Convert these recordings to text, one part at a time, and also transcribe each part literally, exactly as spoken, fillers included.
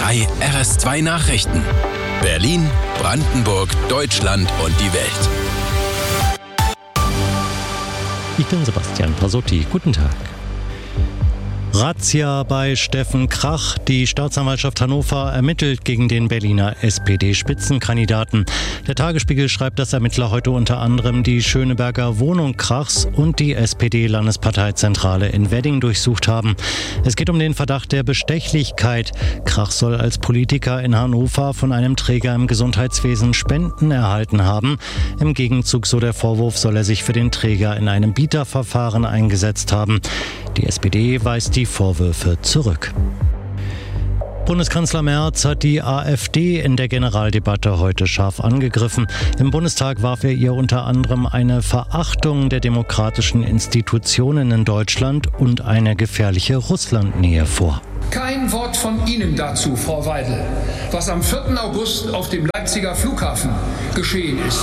drei R S zwei Nachrichten. Berlin, Brandenburg, Deutschland und die Welt. Ich bin Sebastian Pasotti. Guten Tag. Razzia bei Steffen Krach. Die Staatsanwaltschaft Hannover ermittelt gegen den Berliner S P D-Spitzenkandidaten. Der Tagesspiegel schreibt, dass Ermittler heute unter anderem die Schöneberger Wohnung Krachs und die S P D-Landesparteizentrale in Wedding durchsucht haben. Es geht um den Verdacht der Bestechlichkeit. Krach soll als Politiker in Hannover von einem Träger im Gesundheitswesen Spenden erhalten haben. Im Gegenzug, so der Vorwurf, soll er sich für den Träger in einem Bieterverfahren eingesetzt haben. Die S P D weist die Vorwürfe zurück. Bundeskanzler Merz hat die AfD in der Generaldebatte heute scharf angegriffen. Im Bundestag warf er ihr unter anderem eine Verachtung der demokratischen Institutionen in Deutschland und eine gefährliche Russlandnähe vor. Kein Wort von Ihnen dazu, Frau Weidel, was am vierten August auf dem Leipziger Flughafen geschehen ist.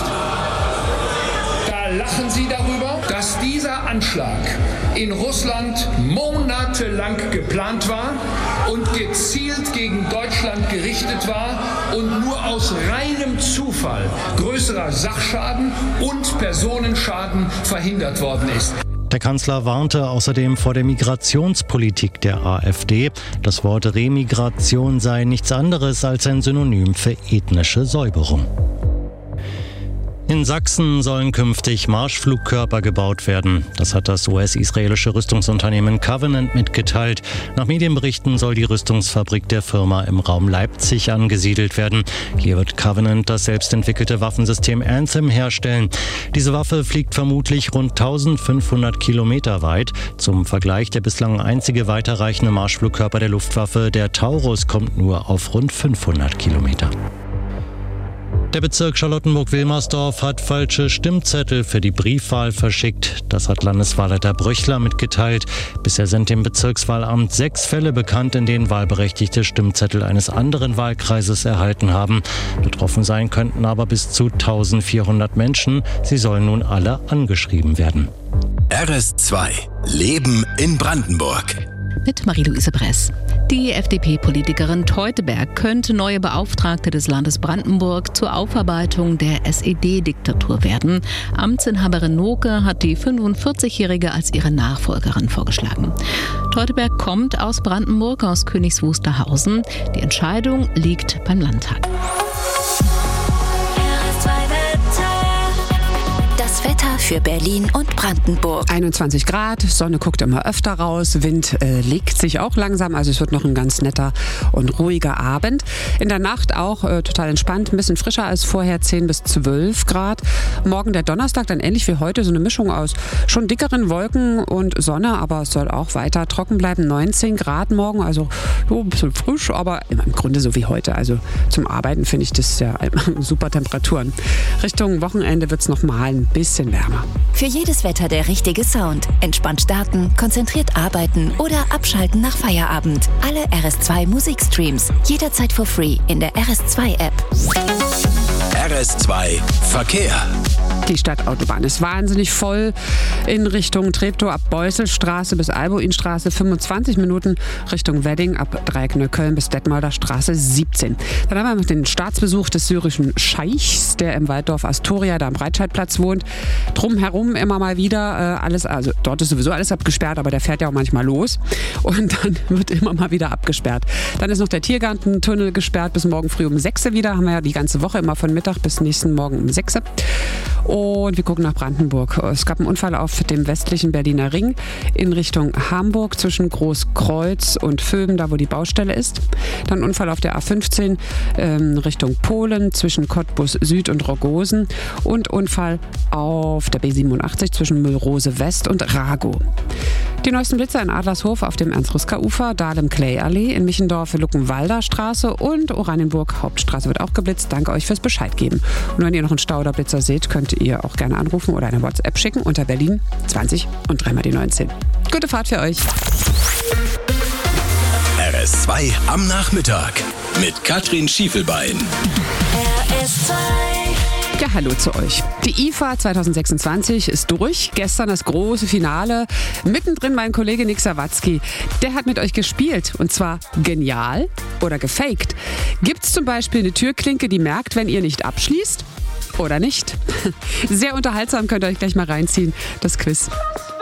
Da lachen Sie darüber, dass dieser Anschlag in Russland monatelang geplant war und gezielt gegen Deutschland gerichtet war und nur aus reinem Zufall größerer Sachschaden und Personenschaden verhindert worden ist. Der Kanzler warnte außerdem vor der Migrationspolitik der AfD. Das Wort Remigration sei nichts anderes als ein Synonym für ethnische Säuberung. In Sachsen sollen künftig Marschflugkörper gebaut werden. Das hat das U S-israelische Rüstungsunternehmen Covenant mitgeteilt. Nach Medienberichten soll die Rüstungsfabrik der Firma im Raum Leipzig angesiedelt werden. Hier wird Covenant das selbstentwickelte Waffensystem Anthem herstellen. Diese Waffe fliegt vermutlich rund eintausendfünfhundert Kilometer weit. Zum Vergleich, der bislang einzige weiterreichende Marschflugkörper der Luftwaffe, der Taurus, kommt nur auf rund fünfhundert Kilometer. Der Bezirk Charlottenburg-Wilmersdorf hat falsche Stimmzettel für die Briefwahl verschickt. Das hat Landeswahlleiter Bröchler mitgeteilt. Bisher sind dem Bezirkswahlamt sechs Fälle bekannt, in denen Wahlberechtigte Stimmzettel eines anderen Wahlkreises erhalten haben. Betroffen sein könnten aber bis zu eintausendvierhundert Menschen. Sie sollen nun alle angeschrieben werden. R S zwei. Leben in Brandenburg. Mit Marie-Louise Bress. Die F D P-Politikerin Teuteberg könnte neue Beauftragte des Landes Brandenburg zur Aufarbeitung der S E D-Diktatur werden. Amtsinhaberin Noke hat die fünfundvierzigjährige als ihre Nachfolgerin vorgeschlagen. Teuteberg kommt aus Brandenburg, aus Königs Wusterhausen. Die Entscheidung liegt beim Landtag. Wetter für Berlin und Brandenburg. einundzwanzig Grad, Sonne guckt immer öfter raus, Wind äh, legt sich auch langsam, also es wird noch ein ganz netter und ruhiger Abend. In der Nacht auch äh, total entspannt, ein bisschen frischer als vorher, zehn bis zwölf Grad. Morgen der Donnerstag dann ähnlich wie heute, so eine Mischung aus schon dickeren Wolken und Sonne, aber es soll auch weiter trocken bleiben. neunzehn Grad morgen, also so ein bisschen frisch, aber im Grunde so wie heute. Also zum Arbeiten finde ich das ja super Temperaturen. Richtung Wochenende wird es noch mal ein bisschen wärmer. Für jedes Wetter der richtige Sound. Entspannt starten, konzentriert arbeiten oder abschalten nach Feierabend. Alle R S zwei Musikstreams. Jederzeit for free in der R S zwei App. R S zwei Verkehr. Die Stadtautobahn ist wahnsinnig voll in Richtung Treptow ab Beuselstraße bis Albuinstraße fünfundzwanzig Minuten, Richtung Wedding ab Dreieck-Neukölln bis Detmolder Straße siebzehn. Dann haben wir noch den Staatsbesuch des syrischen Scheichs, der im Walddorf Astoria, da am Breitscheidplatz wohnt. Drumherum immer mal wieder äh, alles, also dort ist sowieso alles abgesperrt, aber der fährt ja auch manchmal los und dann wird immer mal wieder abgesperrt. Dann ist noch der Tiergartentunnel gesperrt bis morgen früh um sechs wieder, haben wir ja die ganze Woche immer von Mittag bis nächsten Morgen um sechs. Und wir gucken nach Brandenburg. Es gab einen Unfall auf dem westlichen Berliner Ring in Richtung Hamburg zwischen Großkreuz und Vöben, da wo die Baustelle ist. Dann Unfall auf der A fünfzehn ähm, Richtung Polen zwischen Cottbus Süd und Rogosen. Und Unfall auf der B siebenundachtzig zwischen Müllrose West und Ragow. Die neuesten Blitzer in Adlershof auf dem Ernst-Ruska-Ufer, Dahlem-Clay-Allee, in Michendorf Luckenwalder Straße und Oranienburg Hauptstraße wird auch geblitzt. Danke euch fürs Bescheid geben. Und wenn ihr noch einen Stau oder Blitzer seht, könnt ihr auch gerne anrufen oder eine WhatsApp schicken unter Berlin zwanzig und dreimal die neunzehn. Gute Fahrt für euch. R S zwei am Nachmittag mit Katrin Schiefelbein. R S zwei Ja, hallo zu euch. Die I F A zwanzig sechsundzwanzig ist durch. Gestern das große Finale. Mittendrin mein Kollege Nick Sawatzki. Der hat mit euch gespielt. Und zwar genial oder gefaked. Gibt's zum Beispiel eine Türklinke, die merkt, wenn ihr nicht abschließt? Oder nicht? Sehr unterhaltsam, könnt ihr euch gleich mal reinziehen, das Quiz.